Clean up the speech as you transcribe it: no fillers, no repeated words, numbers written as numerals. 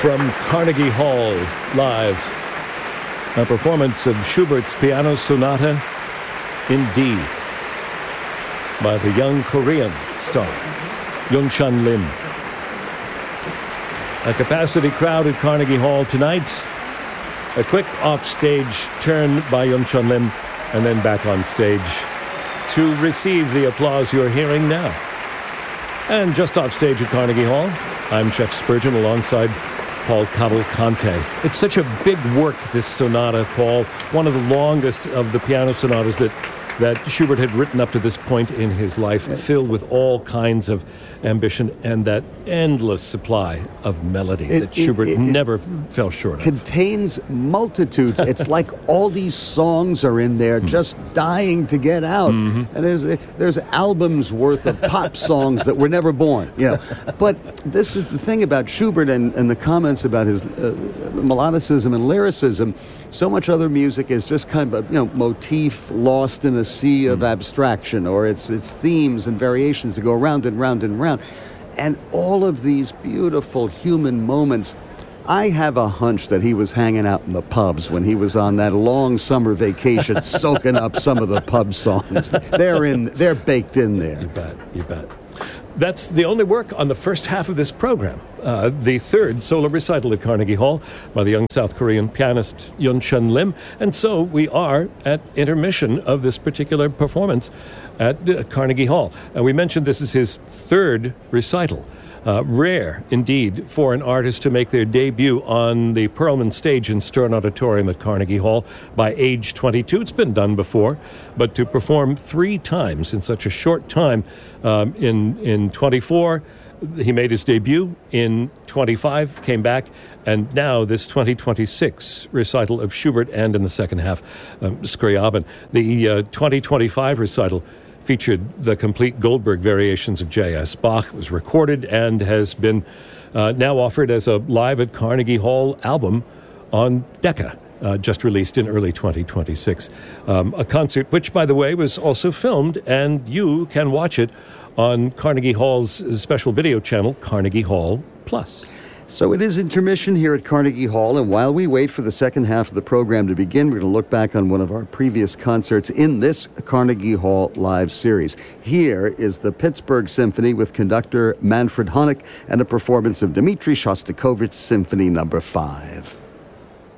From Carnegie Hall, live, a performance of Schubert's Piano Sonata in D by the young Korean star, Yoon-Chun Lim. A capacity crowd at Carnegie Hall tonight. A quick offstage turn by Yoon-Chun Lim, and then back on stage to receive the applause you're hearing now. And just off stage at Carnegie Hall, I'm Jeff Spurgeon alongside Paul Cavalcante. It's such a big work, this sonata, Paul. One of the longest of the piano sonatas that Schubert had written up to this point in his life, filled with all kinds of ambition and that endless supply of melody that Schubert never fell short of. Contains multitudes. It's like all these songs are in there just dying to get out. Mm-hmm. And there's albums worth of pop songs that were never born. But this is the thing about Schubert and the comments about his melodicism and lyricism. So much other music is just kind of a motif lost in a sea of abstraction, or it's themes and variations that go round and round and round. And all of these beautiful human moments, I have a hunch that he was hanging out in the pubs when he was on that long summer vacation, soaking up some of the pub songs. They're baked in there. You bet. That's the only work on the first half of this program. The third solo recital at Carnegie Hall by the young South Korean pianist Yoon-Chun Lim. And so we are at intermission of this particular performance at Carnegie Hall. And we mentioned this is his third recital. Rare, indeed, for an artist to make their debut on the Perlman stage in Stern Auditorium at Carnegie Hall by age 22. It's been done before, but to perform 3 times in such a short time, in 24, he made his debut. In 25, came back, and now this 2026 recital of Schubert, and in the second half, Scriabin. The 2025 recital featured the complete Goldberg variations of J.S. Bach. It was recorded and has been now offered as a live at Carnegie Hall album on Decca, just released in early 2026. A concert which, by the way, was also filmed, and you can watch it on Carnegie Hall's special video channel, Carnegie Hall Plus. So it is intermission here at Carnegie Hall, and while we wait for the second half of the program to begin, we're going to look back on one of our previous concerts in this Carnegie Hall Live series. Here is the Pittsburgh Symphony with conductor Manfred Honeck and a performance of Dmitri Shostakovich's Symphony No. 5.